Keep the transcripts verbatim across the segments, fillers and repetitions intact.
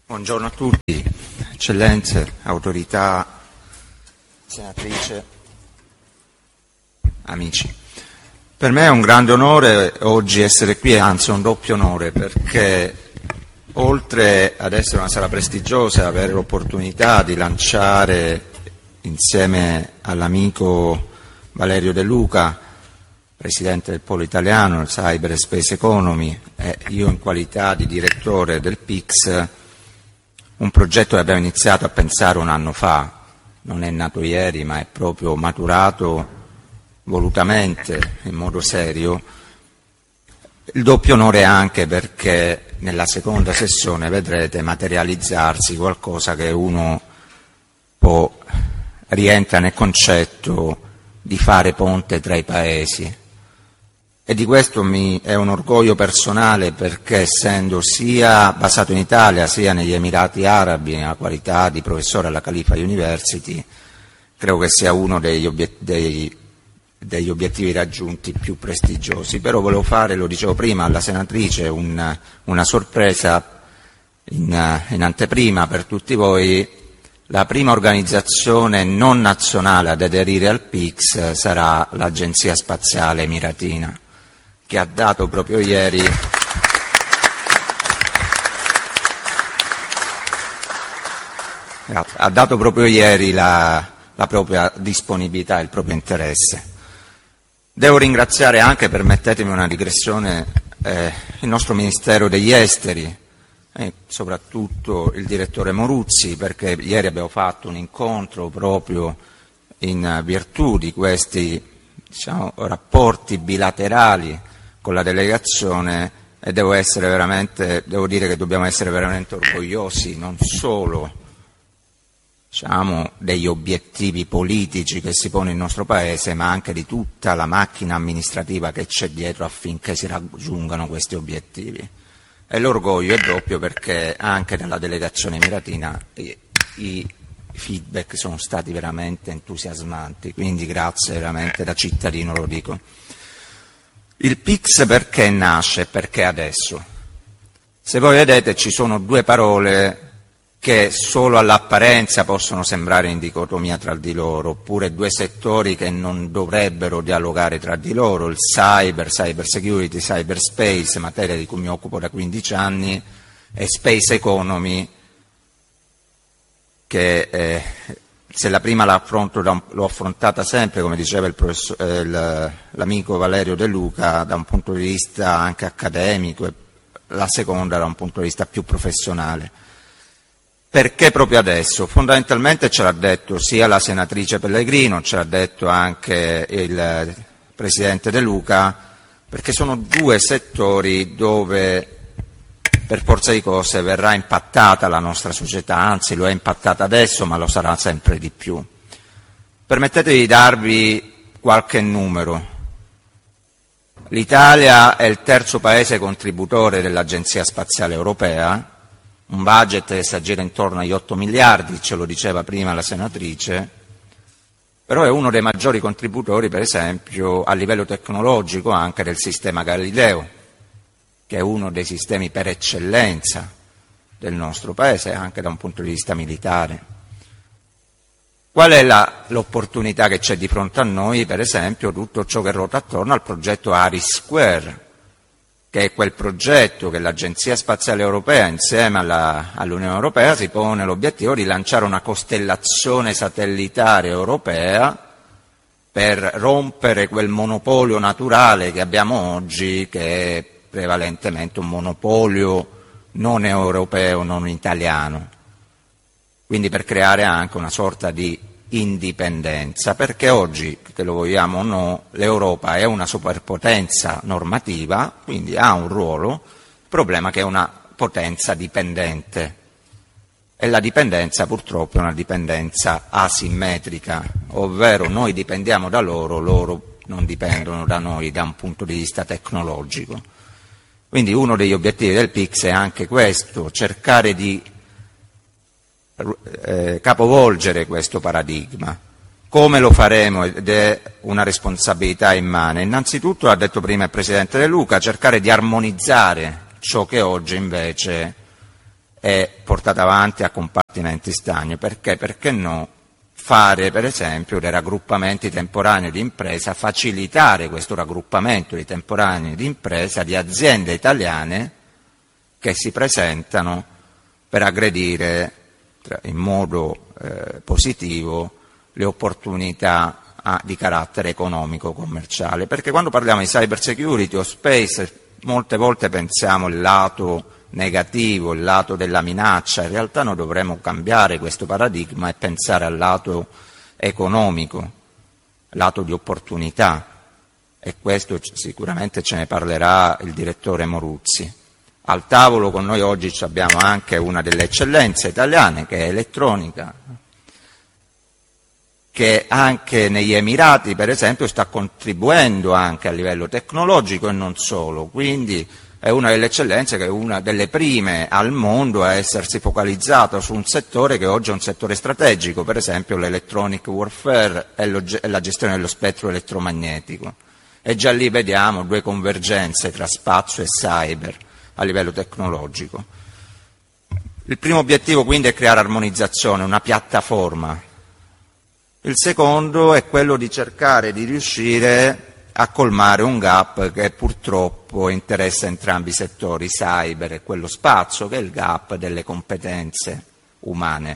Buongiorno a tutti, eccellenze, autorità, senatrice, amici. Per me è un grande onore oggi essere qui, anzi un doppio onore, perché oltre ad essere una sala prestigiosa, avere l'opportunità di lanciare insieme all'amico Valerio De Luca, presidente del Polo Italiano, il Cyber Space Economy, e io in qualità di direttore del P I C S, un progetto che abbiamo iniziato a pensare un anno fa, non è nato ieri ma è proprio maturato volutamente, in modo serio. Il doppio onore anche perché nella seconda sessione vedrete materializzarsi qualcosa che uno può, rientra nel concetto di fare ponte tra i paesi. E di questo mi è un orgoglio personale perché, essendo sia basato in Italia sia negli Emirati Arabi nella qualità di professore alla Khalifa University, credo che sia uno degli, obiet- dei, degli obiettivi raggiunti più prestigiosi. Però volevo fare, lo dicevo prima alla senatrice, un, una sorpresa in, in anteprima per tutti voi. La prima organizzazione non nazionale ad aderire al P I C S sarà l'Agenzia Spaziale Emiratina, che ha dato proprio ieri ha dato proprio ieri la, la propria disponibilità, il proprio interesse. Devo ringraziare anche, permettetemi una digressione, eh, il nostro Ministero degli Esteri e soprattutto il direttore Moruzzi, perché ieri abbiamo fatto un incontro proprio in virtù di questi, diciamo, rapporti bilaterali con la delegazione, e devo essere veramente, devo dire che dobbiamo essere veramente orgogliosi non solo, diciamo, degli obiettivi politici che si pone il nostro Paese, ma anche di tutta la macchina amministrativa che c'è dietro affinché si raggiungano questi obiettivi. E l'orgoglio è doppio perché anche nella delegazione emiratina i, i feedback sono stati veramente entusiasmanti, quindi grazie veramente da cittadino, lo dico. Il P I C S perché nasce? Perché adesso? Se voi vedete ci sono due parole che solo all'apparenza possono sembrare in dicotomia tra di loro, oppure due settori che non dovrebbero dialogare tra di loro, il cyber, cyber security, cyber space, materia di cui mi occupo da quindici anni, e space economy, che eh, se la prima l'affronto, l'ho affrontata sempre, come diceva il professor, eh, l'amico Valerio De Luca, da un punto di vista anche accademico, e la seconda da un punto di vista più professionale. Perché proprio adesso? Fondamentalmente ce l'ha detto sia la senatrice Pellegrino, ce l'ha detto anche il presidente De Luca, perché sono due settori dove per forza di cose verrà impattata la nostra società, anzi lo è impattata adesso, ma lo sarà sempre di più. Permettetemi di darvi qualche numero. L'Italia è il terzo paese contributore dell'Agenzia Spaziale Europea, un budget che si aggira intorno agli otto miliardi, ce lo diceva prima la senatrice, però è uno dei maggiori contributori, per esempio, a livello tecnologico anche del sistema Galileo, che è uno dei sistemi per eccellenza del nostro Paese, anche da un punto di vista militare. Qual è la, l'opportunità che c'è di fronte a noi? Per esempio, tutto ciò che ruota attorno al progetto ARIS-Square, che è quel progetto che l'Agenzia Spaziale Europea, insieme alla, all'Unione Europea, si pone l'obiettivo di lanciare una costellazione satellitare europea per rompere quel monopolio naturale che abbiamo oggi, che è prevalentemente un monopolio non europeo, non italiano. Quindi per creare anche una sorta di indipendenza, perché oggi, che lo vogliamo o no, l'Europa è una superpotenza normativa, quindi ha un ruolo, il problema è che è una potenza dipendente. E la dipendenza purtroppo è una dipendenza asimmetrica, ovvero noi dipendiamo da loro, loro non dipendono da noi da un punto di vista tecnologico. Quindi uno degli obiettivi del P I C S è anche questo, cercare di eh, capovolgere questo paradigma. Come lo faremo? Ed è una responsabilità immane. Innanzitutto, ha detto prima il Presidente De Luca, cercare di armonizzare ciò che oggi invece è portata avanti a compartimenti stagni. Perché? Perché no fare per esempio dei raggruppamenti temporanei di impresa, facilitare questo raggruppamento di temporanei di impresa di aziende italiane che si presentano per aggredire in modo eh, positivo le opportunità a, di carattere economico-commerciale. Perché quando parliamo di cyber security o space molte volte pensiamo il lato negativo, il lato della minaccia. In realtà noi dovremmo cambiare questo paradigma e pensare al lato economico, lato di opportunità, e questo sicuramente ce ne parlerà il direttore Moruzzi. Al tavolo con noi oggi abbiamo anche una delle eccellenze italiane, che è elettronica, che anche negli Emirati per esempio sta contribuendo anche a livello tecnologico e non solo, quindi è una delle eccellenze, che è una delle prime al mondo a essersi focalizzato su un settore che oggi è un settore strategico, per esempio l'electronic warfare e la gestione dello spettro elettromagnetico. E già lì vediamo due convergenze tra spazio e cyber a livello tecnologico. Il primo obiettivo quindi è creare armonizzazione, una piattaforma. Il secondo è quello di cercare di riuscire a colmare un gap che purtroppo interessa entrambi i settori, cyber e quello spazio, che è il gap delle competenze umane.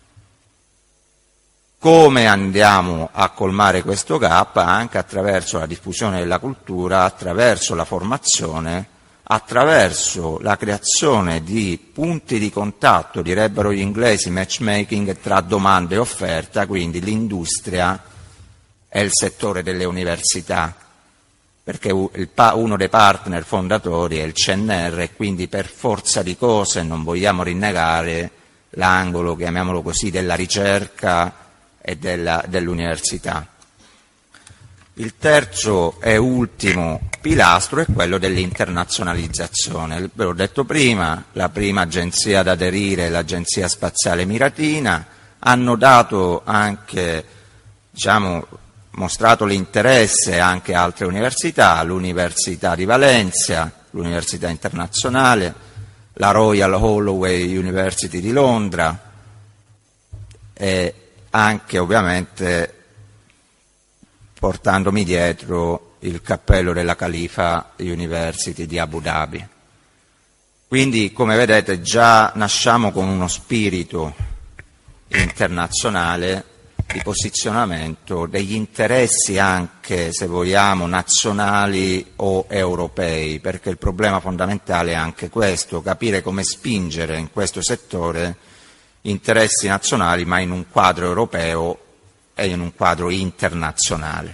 Come andiamo a colmare questo gap? Anche attraverso la diffusione della cultura, attraverso la formazione, attraverso la creazione di punti di contatto, direbbero gli inglesi matchmaking, tra domanda e offerta, quindi l'industria è il settore delle università, perché uno dei partner fondatori è il C N R e quindi per forza di cose non vogliamo rinnegare l'angolo, chiamiamolo così, della ricerca e della, dell'università. Il terzo e ultimo pilastro è quello dell'internazionalizzazione. Ve l'ho detto prima, la prima agenzia ad aderire è l'Agenzia Spaziale Emiratina, hanno dato anche, diciamo, mostrato l'interesse anche a altre università, l'Università di Valencia, l'Università Internazionale, la Royal Holloway University di Londra e anche ovviamente portandomi dietro il cappello della Khalifa University di Abu Dhabi. Quindi, come vedete, già nasciamo con uno spirito internazionale di posizionamento degli interessi anche, se vogliamo, nazionali o europei, perché il problema fondamentale è anche questo, capire come spingere in questo settore interessi nazionali ma in un quadro europeo e in un quadro internazionale.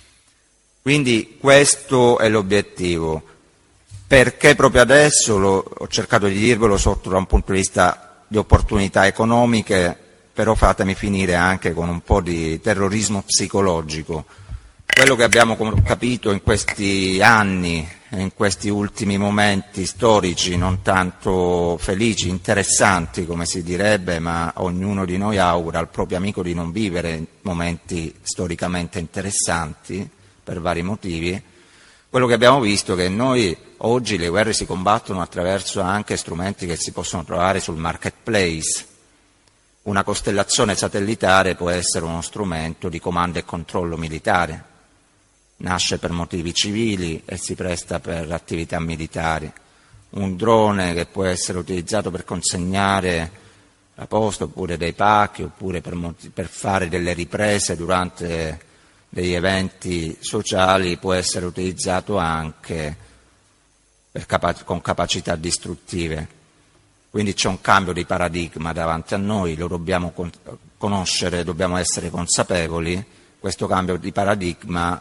Quindi questo è l'obiettivo. Perché proprio adesso? Lo, ho cercato di dirvelo sotto da un punto di vista di opportunità economiche, però fatemi finire anche con un po' di terrorismo psicologico. Quello che abbiamo capito in questi anni, in questi ultimi momenti storici non tanto felici, interessanti come si direbbe, ma ognuno di noi augura al proprio amico di non vivere momenti storicamente interessanti per vari motivi. Quello che abbiamo visto è che noi oggi le guerre si combattono attraverso anche strumenti che si possono trovare sul marketplace. Una costellazione satellitare può essere uno strumento di comando e controllo militare, nasce per motivi civili e si presta per attività militari. Un drone che può essere utilizzato per consegnare la posta oppure dei pacchi oppure per, per fare delle riprese durante degli eventi sociali può essere utilizzato anche per capa- con capacità distruttive. Quindi c'è un cambio di paradigma davanti a noi, lo dobbiamo con- conoscere, dobbiamo essere consapevoli. Questo cambio di paradigma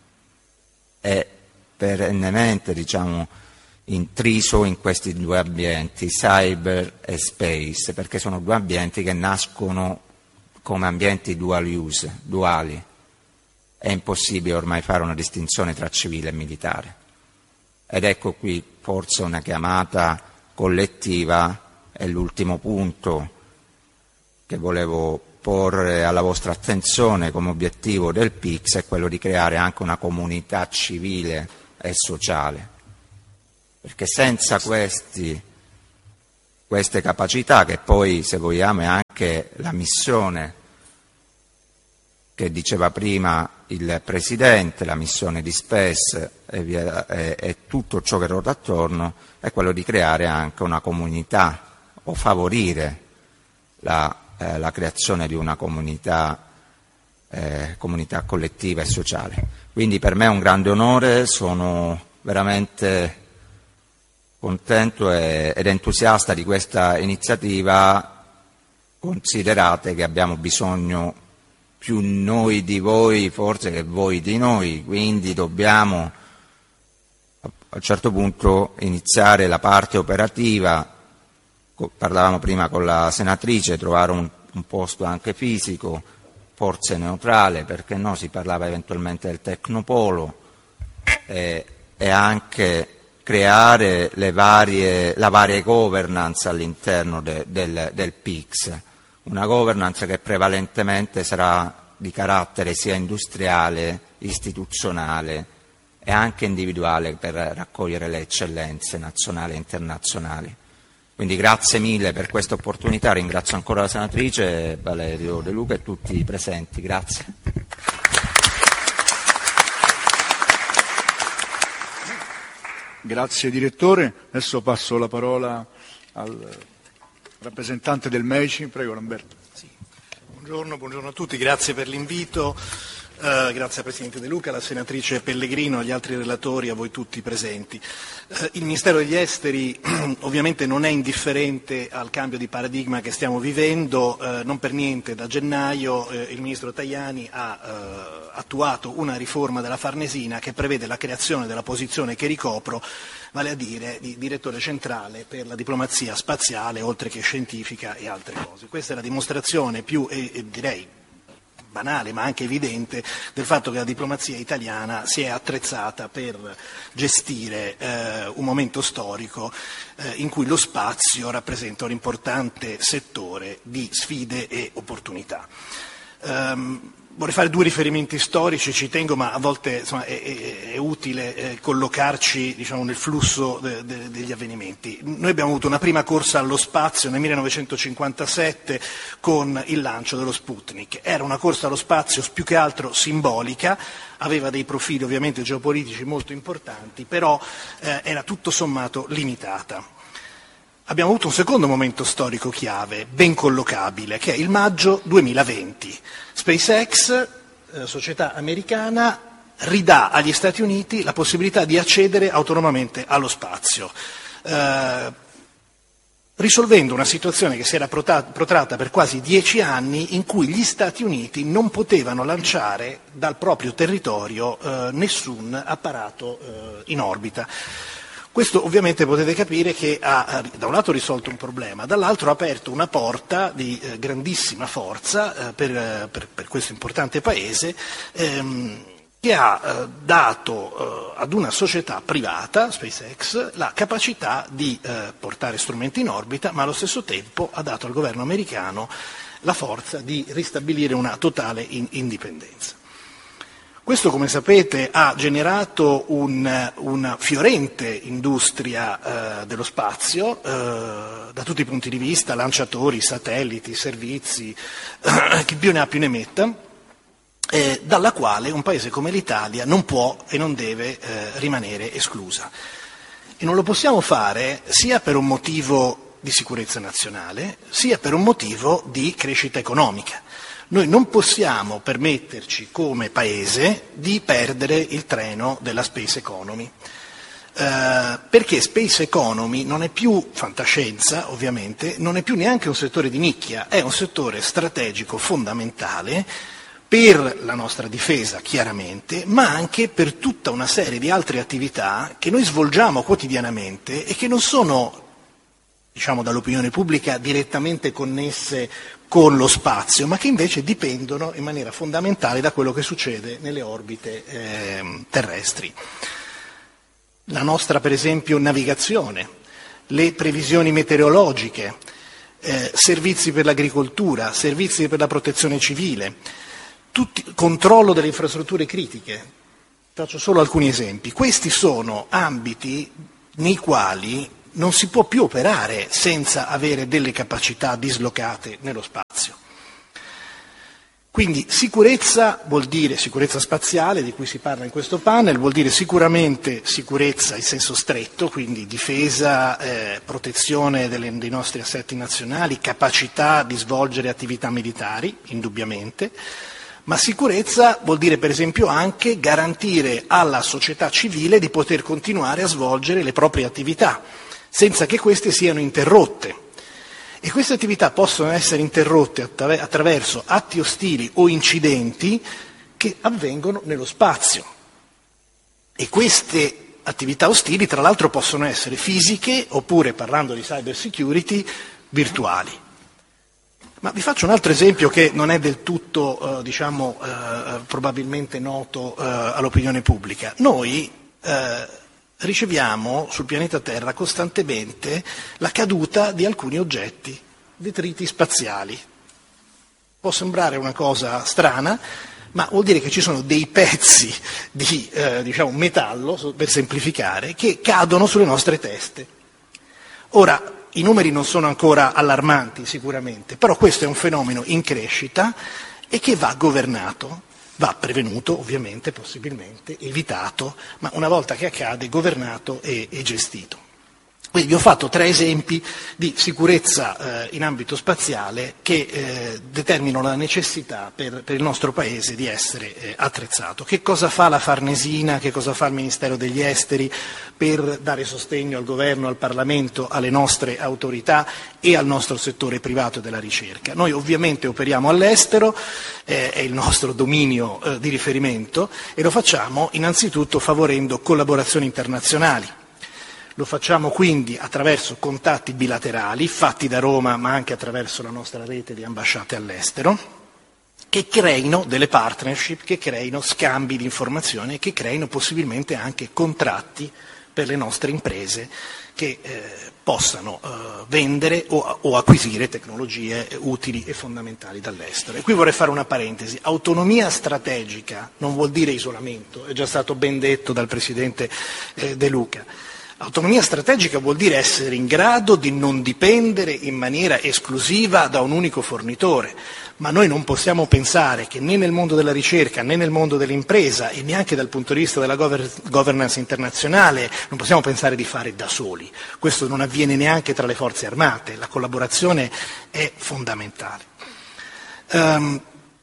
è perennemente, diciamo, intriso in questi due ambienti, cyber e space, perché sono due ambienti che nascono come ambienti dual use, duali. È impossibile ormai fare una distinzione tra civile e militare. Ed ecco qui forse una chiamata collettiva, è l'ultimo punto che volevo porre alla vostra attenzione come obiettivo del P I C S, è quello di creare anche una comunità civile e sociale, perché senza questi queste capacità, che poi, se vogliamo, è anche la missione che diceva prima il Presidente, la missione di SPES e, via, e, e tutto ciò che ruota attorno, è quello di creare anche una comunità o favorire la, eh, la creazione di una comunità, eh, comunità collettiva e sociale. Quindi per me è un grande onore, sono veramente contento e, ed entusiasta di questa iniziativa. Considerate che abbiamo bisogno più noi di voi forse che voi di noi, quindi dobbiamo a un certo punto iniziare la parte operativa. Parlavamo prima con la senatrice, trovare un, un posto anche fisico, forse neutrale, perché no, si parlava eventualmente del Tecnopolo, eh, e anche creare le varie, la varia governance all'interno de, del, del P I C S. Una governance che prevalentemente sarà di carattere sia industriale, istituzionale e anche individuale per raccogliere le eccellenze nazionali e internazionali. Quindi grazie mille per questa opportunità, ringrazio ancora la senatrice Valerio De Luca e tutti i presenti. Grazie. Grazie direttore, adesso passo la parola al rappresentante del M E C I, prego Lamberto. Sì. Buongiorno, buongiorno a tutti, grazie per l'invito, eh, grazie al Presidente De Luca, alla senatrice Pellegrino, agli altri relatori, a voi tutti presenti. Eh, il Ministero degli Esteri ovviamente non è indifferente al cambio di paradigma che stiamo vivendo, eh, non per niente da gennaio eh, il Ministro Tajani ha eh, attuato una riforma della Farnesina che prevede la creazione della posizione che ricopro, vale a dire di direttore centrale per la diplomazia spaziale, oltre che scientifica e altre cose. Questa è la dimostrazione più, eh, eh, direi, banale ma anche evidente del fatto che la diplomazia italiana si è attrezzata per gestire eh, un momento storico eh, in cui lo spazio rappresenta un importante settore di sfide e opportunità. Um, Vorrei fare due riferimenti storici, ci tengo, ma a volte insomma, è, è, è utile eh, collocarci diciamo, nel flusso de, de, degli avvenimenti. Noi abbiamo avuto una prima corsa allo spazio nel millenovecentocinquantasette con il lancio dello Sputnik. Era una corsa allo spazio più che altro simbolica, aveva dei profili ovviamente geopolitici molto importanti, però eh, era tutto sommato limitata. Abbiamo avuto un secondo momento storico chiave, ben collocabile, che è il maggio duemilaventi. SpaceX, eh, società americana, ridà agli Stati Uniti la possibilità di accedere autonomamente allo spazio, eh, risolvendo una situazione che si era protratta per quasi dieci anni in cui gli Stati Uniti non potevano lanciare dal proprio territorio eh, nessun apparato eh, in orbita. Questo ovviamente potete capire che ha da un lato risolto un problema, dall'altro ha aperto una porta di eh, grandissima forza eh, per, per, per questo importante paese ehm, che ha eh, dato eh, ad una società privata, SpaceX, la capacità di eh, portare strumenti in orbita, ma allo stesso tempo ha dato al governo americano la forza di ristabilire una totale in- indipendenza. Questo, come sapete, ha generato un, una fiorente industria eh, dello spazio, eh, da tutti i punti di vista, lanciatori, satelliti, servizi, eh, chi più ne ha più ne metta, eh, dalla quale un paese come l'Italia non può e non deve eh, rimanere esclusa. E non lo possiamo fare sia per un motivo di sicurezza nazionale, sia per un motivo di crescita economica. Noi non possiamo permetterci come Paese di perdere il treno della Space Economy, eh, perché Space Economy non è più fantascienza, ovviamente, non è più neanche un settore di nicchia, è un settore strategico fondamentale per la nostra difesa, chiaramente, ma anche per tutta una serie di altre attività che noi svolgiamo quotidianamente e che non sono, diciamo, dall'opinione pubblica direttamente connesse con lo spazio, ma che invece dipendono in maniera fondamentale da quello che succede nelle orbite eh, terrestri. La nostra, per esempio, navigazione, le previsioni meteorologiche, eh, servizi per l'agricoltura, servizi per la protezione civile, tutti, controllo delle infrastrutture critiche. Faccio solo alcuni esempi. Questi sono ambiti nei quali non si può più operare senza avere delle capacità dislocate nello spazio. Quindi sicurezza vuol dire sicurezza spaziale, di cui si parla in questo panel, vuol dire sicuramente sicurezza in senso stretto, quindi difesa, eh, protezione delle, dei nostri assetti nazionali, capacità di svolgere attività militari, indubbiamente, ma sicurezza vuol dire per esempio anche garantire alla società civile di poter continuare a svolgere le proprie attività, senza che queste siano interrotte. E queste attività possono essere interrotte attraverso atti ostili o incidenti che avvengono nello spazio. E queste attività ostili, tra l'altro, possono essere fisiche oppure, parlando di cyber security, virtuali. Ma vi faccio un altro esempio che non è del tutto, eh, diciamo, eh, probabilmente noto eh, all'opinione pubblica. Noi eh, riceviamo sul pianeta Terra costantemente la caduta di alcuni oggetti, detriti spaziali. Può sembrare una cosa strana, ma vuol dire che ci sono dei pezzi di eh, diciamo, metallo, per semplificare, che cadono sulle nostre teste. Ora, i numeri non sono ancora allarmanti sicuramente, però questo è un fenomeno in crescita e che va governato, va prevenuto ovviamente, possibilmente, evitato, ma una volta che accade governato e, e gestito. Quindi vi ho fatto tre esempi di sicurezza eh, in ambito spaziale che eh, determinano la necessità per, per il nostro Paese di essere eh, attrezzato. Che cosa fa la Farnesina, che cosa fa il Ministero degli Esteri per dare sostegno al Governo, al Parlamento, alle nostre autorità e al nostro settore privato della ricerca? Noi ovviamente operiamo all'estero, eh, è il nostro dominio eh, di riferimento e lo facciamo innanzitutto favorendo collaborazioni internazionali. Lo facciamo quindi attraverso contatti bilaterali, fatti da Roma ma anche attraverso la nostra rete di ambasciate all'estero, che creino delle partnership, che creino scambi di informazioni e che creino possibilmente anche contratti per le nostre imprese che eh, possano eh, vendere o, o acquisire tecnologie utili e fondamentali dall'estero. E qui vorrei fare una parentesi. Autonomia strategica non vuol dire isolamento, è già stato ben detto dal Presidente eh, De Luca. Autonomia strategica vuol dire essere in grado di non dipendere in maniera esclusiva da un unico fornitore, ma noi non possiamo pensare che né nel mondo della ricerca né nel mondo dell'impresa e neanche dal punto di vista della governance internazionale non possiamo pensare di fare da soli. Questo non avviene neanche tra le forze armate, la collaborazione è fondamentale. Um,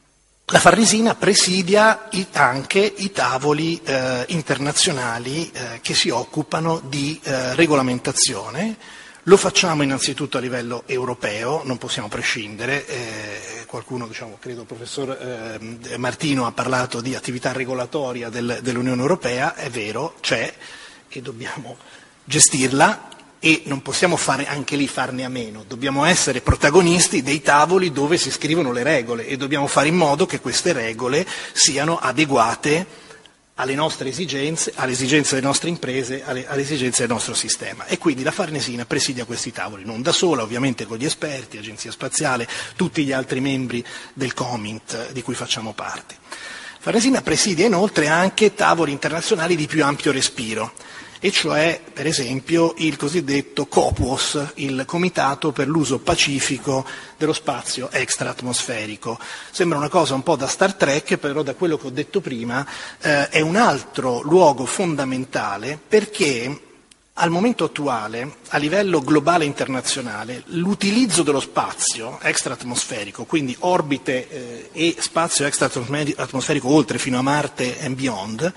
La Farnesina presidia anche i tavoli eh, internazionali eh, che si occupano di eh, regolamentazione. Lo facciamo innanzitutto a livello europeo, non possiamo prescindere. Eh, qualcuno, diciamo, credo il professor eh, Martino ha parlato di attività regolatoria del, dell'Unione Europea, è vero, c'è e dobbiamo gestirla. E non possiamo fare anche lì farne a meno, dobbiamo essere protagonisti dei tavoli dove si scrivono le regole e dobbiamo fare in modo che queste regole siano adeguate alle nostre esigenze, alle esigenze delle nostre imprese, alle, alle esigenze del nostro sistema. E quindi la Farnesina presidia questi tavoli, non da sola, ovviamente con gli esperti, Agenzia Spaziale, tutti gli altri membri del COMINT di cui facciamo parte. Farnesina presidia inoltre anche tavoli internazionali di più ampio respiro, e cioè per esempio il cosiddetto COPUOS, il Comitato per l'uso pacifico dello spazio extraatmosferico. Sembra una cosa un po' da Star Trek, però da quello che ho detto prima eh, è un altro luogo fondamentale perché al momento attuale, a livello globale e internazionale, l'utilizzo dello spazio extraatmosferico, quindi orbite eh, e spazio extraatmosferico oltre fino a Marte and beyond,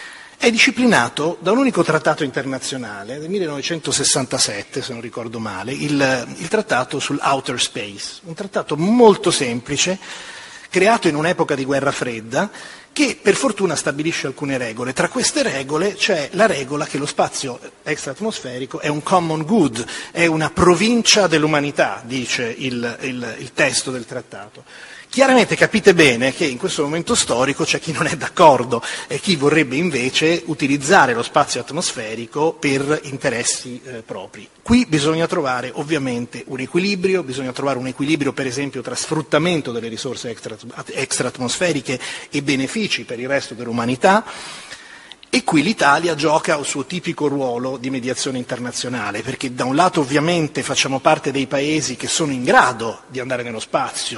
è disciplinato da un unico trattato internazionale del millenovecentosessantasette, se non ricordo male, il, il trattato sul Outer Space, un trattato molto semplice, creato in un'epoca di guerra fredda, che per fortuna stabilisce alcune regole. Tra queste regole c'è la regola che lo spazio extraatmosferico è un common good, è una provincia dell'umanità, dice il, il, il testo del trattato. Chiaramente capite bene che in questo momento storico c'è chi non è d'accordo e chi vorrebbe invece utilizzare lo spazio atmosferico per interessi eh, propri. Qui bisogna trovare ovviamente un equilibrio, bisogna trovare un equilibrio per esempio tra sfruttamento delle risorse extra, extraatmosferiche e benefici per il resto dell'umanità. E qui l'Italia gioca il suo tipico ruolo di mediazione internazionale, perché da un lato ovviamente facciamo parte dei paesi che sono in grado di andare nello spazio,